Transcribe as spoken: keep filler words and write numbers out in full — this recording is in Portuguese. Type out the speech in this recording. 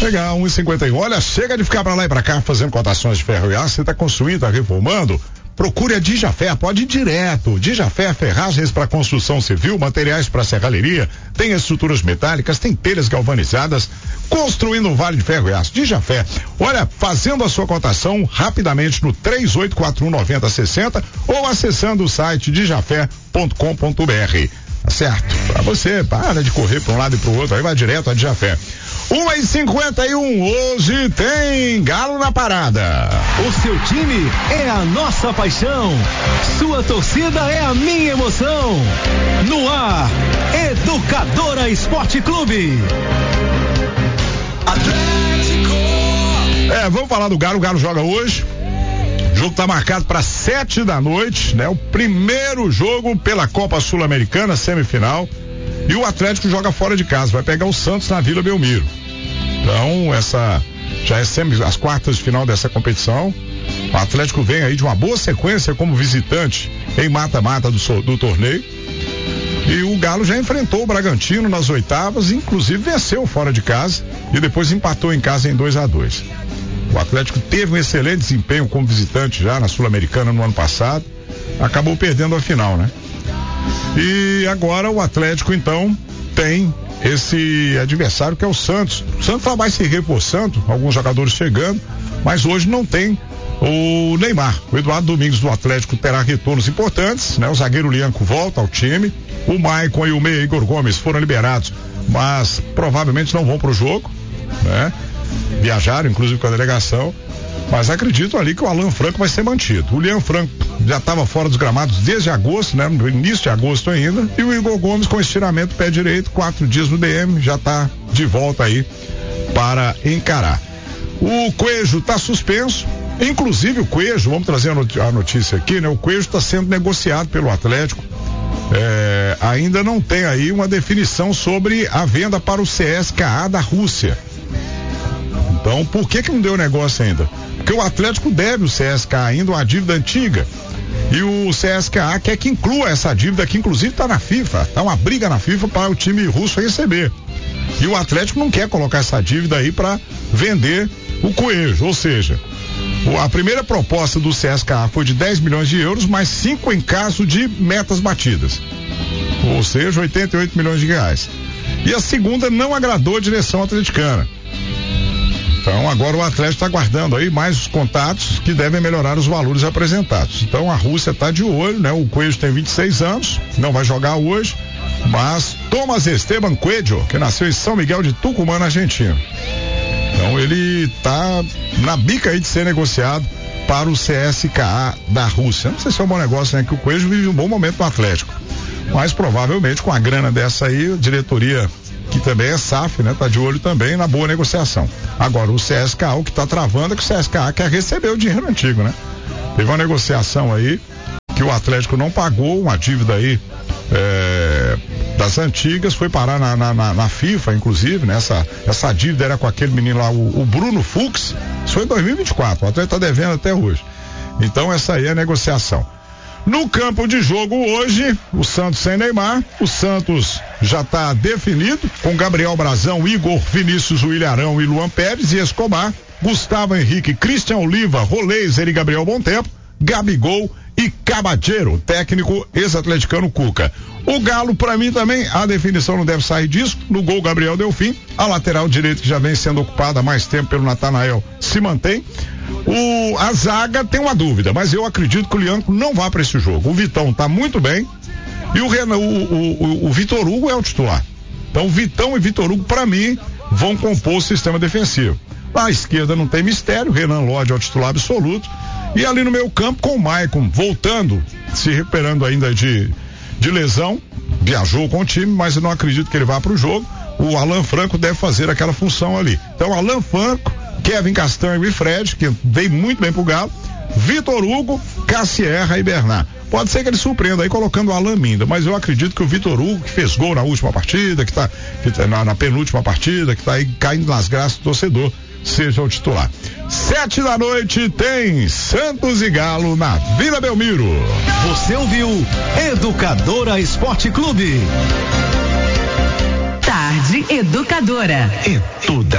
Legal, um e cinquenta e um. Olha, chega de ficar pra lá e pra cá fazendo cotações de ferro e aço. Você tá construindo, tá reformando? Procure a Dijafé, pode ir direto. Dijafé, ferragens para construção civil, materiais para serralheria, tem estruturas metálicas, tem telhas galvanizadas, construindo um vale de ferro e aço. Dijafé, olha, fazendo a sua cotação rapidamente no três oito quatro um nove zero seis zero ou acessando o site dijafé ponto com ponto br. Tá certo? Pra você, para de correr pra um lado e pro outro, aí vai direto a Dijafé. uma e cinquenta e um, hoje tem Galo na parada. O seu time é a nossa paixão, sua torcida é a minha emoção. No ar, Educadora Esporte Clube. Atlético. É, vamos falar do Galo. O Galo joga hoje. O jogo tá marcado para sete da noite, né? O primeiro jogo pela Copa Sul-Americana, semifinal. E o Atlético joga fora de casa, vai pegar o Santos na Vila Belmiro. Então, essa já é sempre as quartas de final dessa competição. O Atlético vem aí de uma boa sequência como visitante em mata-mata do, do torneio. E o Galo já enfrentou o Bragantino nas oitavas, inclusive venceu fora de casa e depois empatou em casa em dois a dois. O Atlético teve um excelente desempenho como visitante já na Sul-Americana no ano passado. Acabou perdendo a final, né? E agora o Atlético então tem esse adversário que é o Santos. O Santos vai se reforçando, alguns jogadores chegando, mas hoje não tem o Neymar. O Eduardo Domingos do Atlético terá retornos importantes, né? O zagueiro Lianco volta ao time, o Maicon e o meia Igor Gomes foram liberados, mas provavelmente não vão pro jogo, né? Viajaram inclusive com a delegação. Mas acredito ali que o Alan Franco vai ser mantido. O Lian Franco já estava fora dos gramados desde agosto, né? No início de agosto ainda. E o Igor Gomes com estiramento pé direito, quatro dias no D M, já está de volta aí para encarar. O Coelho está suspenso. Inclusive o Coelho, vamos trazer a notícia aqui, né? O Coelho está sendo negociado pelo Atlético. É, ainda não tem aí uma definição sobre a venda para o C S K A da Rússia. Então, por que que não deu negócio ainda? Porque o Atlético deve o C S K A ainda uma dívida antiga. E o C S K A quer que inclua essa dívida, que inclusive está na FIFA. Está uma briga na FIFA para o time russo receber. E o Atlético não quer colocar essa dívida aí para vender o Coelho. Ou seja, a primeira proposta do C S K A foi de dez milhões de euros, mais cinco em caso de metas batidas. Ou seja, oitenta e oito milhões de reais. E a segunda não agradou a direção atleticana. Então agora o Atlético está aguardando aí mais os contatos que devem melhorar os valores apresentados. Então a Rússia está de olho, né? O Coelho tem vinte e seis anos, não vai jogar hoje, mas Thomas Esteban Coelho, que nasceu em São Miguel de Tucumã, na Argentina. Então ele está na bica aí de ser negociado para o C S K A da Rússia. Não sei se é um bom negócio, né? Que o Coelho vive um bom momento no Atlético, mas provavelmente com a grana dessa aí, a diretoria, que também é S A F, né? Tá de olho também na boa negociação. Agora, o C S K A, o que tá travando é que o C S K A quer receber o dinheiro antigo, né? Teve uma negociação aí que o Atlético não pagou uma dívida aí é, das antigas, foi parar na, na, na, na FIFA, inclusive, né? Essa, essa dívida era com aquele menino lá, o, o Bruno Fux. Isso foi em dois mil e vinte e quatro, o Atlético tá devendo até hoje. Então, essa aí é a negociação. No campo de jogo hoje, o Santos sem Neymar, o Santos já está definido, com Gabriel Brazão, Igor, Vinícius, William Arão e Luan Pérez e Escobar, Gustavo Henrique, Christian Oliva, Roleiser e Gabriel Bontempo, Gabigol e Cabadeiro, técnico ex-atleticano Cuca. O Galo, para mim também, a definição não deve sair disso. No gol, Gabriel Delfim, a lateral direita que já vem sendo ocupada há mais tempo pelo Natanael se mantém. O, a zaga tem uma dúvida, mas eu acredito que o Lianco não vá para esse jogo. O Vitão tá muito bem e o, Renan, o, o, o, o Vitor Hugo é o titular. Então Vitão e Vitor Hugo, para mim, vão compor o sistema defensivo. Na esquerda não tem mistério, Renan Lodge é o titular absoluto. E ali no meio campo com o Maicon voltando, se recuperando ainda de, de lesão, viajou com o time, mas eu não acredito que ele vá para o jogo. O Alan Franco deve fazer aquela função ali. Então Alan Franco, Kevin Castanho e Fred, que veio muito bem pro Galo, Vitor Hugo, Cassierra e Bernard. Pode ser que ele surpreenda aí colocando o Alan Minda, mas eu acredito que o Vitor Hugo, que fez gol na última partida, que tá, que tá na, na penúltima partida, que tá aí caindo nas graças do torcedor, seja o titular. Sete da noite tem Santos e Galo na Vila Belmiro. Você ouviu Educadora Esporte Clube. Tarde Educadora. É toda